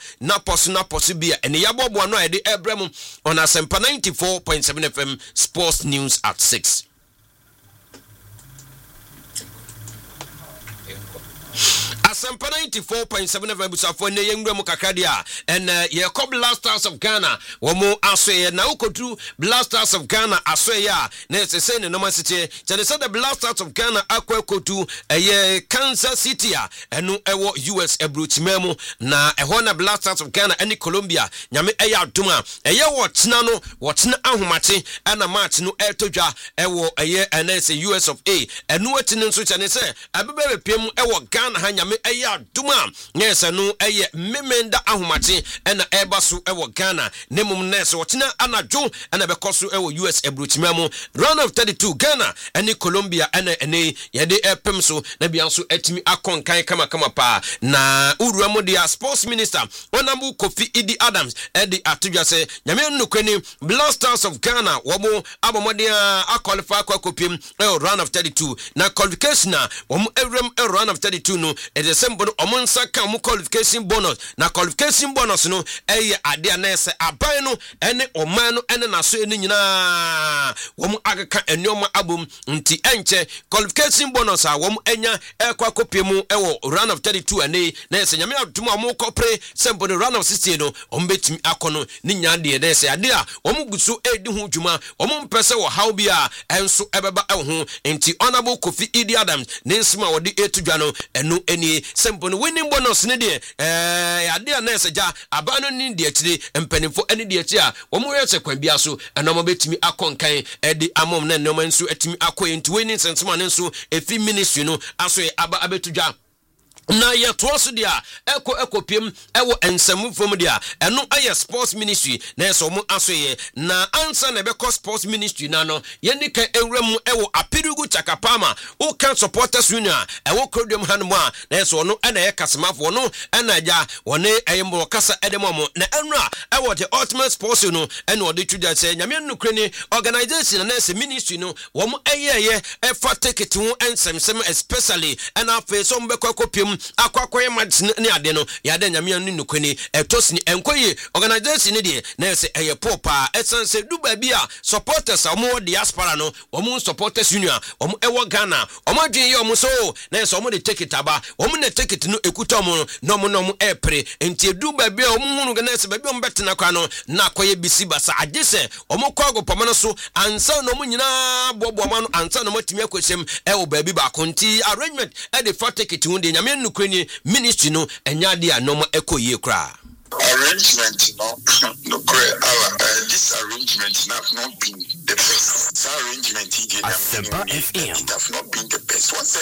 na poso bia ene yabobo no ede ebrem on Asempa 94.7 FM Sports News at 6. Asempa 94.7 FM busafo ne yenwura mu kakadia and ye ko Blasters of Ghana womo asoye na ukotu Blasters of Ghana asoye a na sese ne no masite tell say the Blasters of Ghana akwakotu ye Kansas City a eno ewo US ebruchimemu na eho na Blasters of Ghana ani Colombia nyame eya aduma eye wotena ahomache ana match no etodwa ewo eye NS US of A eno atine nso tell say abebe piem ewo Ghana ha nyame eya duma yes no eye memenda ahomache na ebaso ewo Ghana nemum nese wotina anadwo na bekoso ewo US ebruchimemu round of 32 Ghana and Colombia ene yede epem so na bianso atimi akonkan kama pa na uruamu dia sports minister Honorable Kofi Idi Adams edi atudwa se nyame nnukweni Blasters of Ghana womo abomodia qualify kwa kopiem round of 32 na qualification womo ewrem round of 32 no the same bono omonsa kan mu qualification bonus na qualification bonus no eye ade na ese aban no ene oman no ene naso eni nyina wom agaka enioma abom nti enche qualification bonus a wom enya ekwa kopie mu ewo round of 32 ane na ese nyame adum amo kopre sembo no round of 16 no ombetimi akono ni nyade na ese ade a wom gusu edi ho dwuma wom mpese wo how bia enso ebeba eho nti Honorable Kofi Idi Adams ne nsima wodi etudwa no eno eni sembo no winning bonus ne de ade na ese ja abano ni de akire mpanimfo ene de akire a wom yese kwan bia so eno mo betimi akonkan edi amom na eno nso etimi akoye nti winning sentiment nso efi ministry no aso aba abetudwa na ye toso dia ekopiem ewo ensemu from dia eno aye sports ministry na eso mu asoye na ansa na be sports ministry na no ye nika ewrem ewo Apirugu Chakapama o kan supporters union ewo krodium hanmo a na eso no na ye kasemafo no na ja wone ayembo kasa edemo na enra ewo the ultimate sports no ene ode twuja se nyame nukreni organization na ese ministry no wo mu ayeye efa ticket ho ensemsem especially na afa so mbe kopiem akwakoye madine ne ade no yade nyame anu nukweni etosini enkoye organization ne de na ese eye popa esense duba bia supporters omo diaspora no omo supporters union omo ewo Ghana omo adwen ye omo so na ese omo de ticket aba omo na ticket no ekuta omo no omo epre enti duba bia omo hunu na ese ba bia omo betena kwa no na akoye bisi basa agese omo kwago pamano so ansa no omo nyina bobo ma no ansa no matimi akwesem ewo ba bi ba konti arrangement e de for ticket hu de nyame nukweni ministry no enyade anoma ekoye kra arrangement no this arrangement have not been the best. This arrangement it have not been the best. Once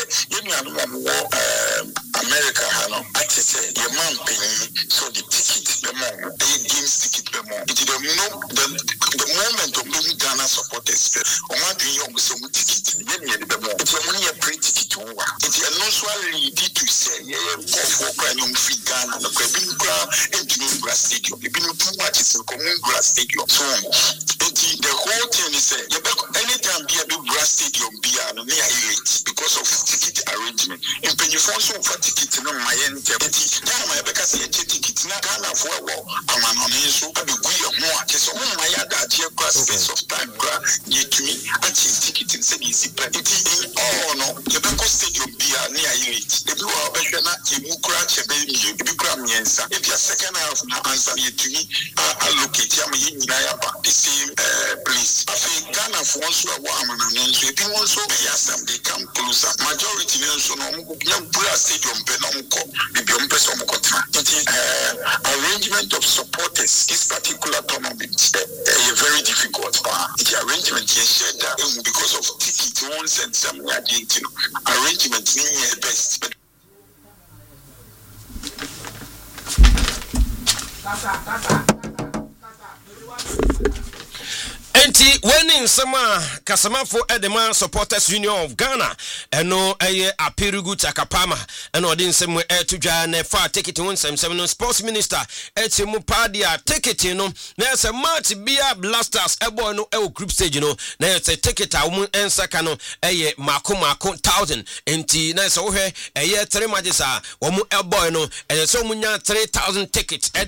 America I say your man paying so the ticket the more the games ticket the more it the moment of moving Ghana supporters on what do you so ticket the more it's only a pre ticket over it's a no so lead to say for cranium free Ghana no grass stadium. You've been too much in common grass stadium. So the whole thing is anytime be a big grass stadium be near elite because of ticket arrangement. In Pennyfonso for tickets no my end now my because a ticket na Ghana for a while. I'm on so I be more so my other grass space of time near to me and ticket in easy but it no the because stadium be near elite. If you are better not you crash a baby you be cram yensa. If you second half na answer you to me allocate am yin the same place. I think Ghana for once a woman and so if you also yes they come closer majority so no brass stadium penonko the person arrangement of supporters this particular tournament is very difficult the arrangement is because of ticket ones and some arrangement is best but enti winning sama kasamafo edema supporters union of Ghana eno eye Apirugu Chakapama eno odi nsem etudwa na fa ticket 177 no sports minister etimu padia ticket no na ese match bia Blasters ebo no e group stage no na ese ticket a wo ensaka no eye mako 1000 enti na ese wo hwe eye 3 matches a wo ebo no ese wo nya 3000 tickets